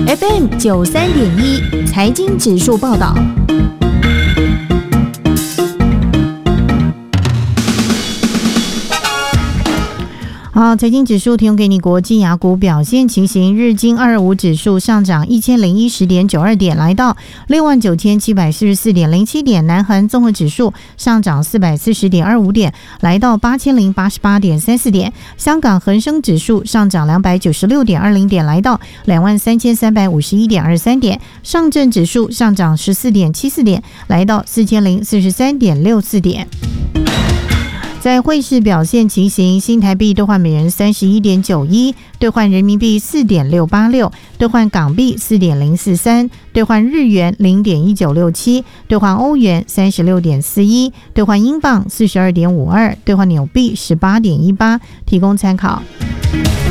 FM93.1财经指数报道。好，财经指数提供给你国际雅股表现情形。日经225指数上涨1010.92点，来到69,744.07点。南韩综合指数上涨440.25点，来到8088.34点。香港恒生指数上涨296.20点，来到23,351.23点。上证指数上涨14.74点，来到4043.64点。在汇市表现情形，新台币兑换美元31.91，兑换人民币4.686，兑换港币4.043，兑换日元0.1967，兑换欧元36.41，兑换英镑42.52，兑换纽币18.18，提供参考。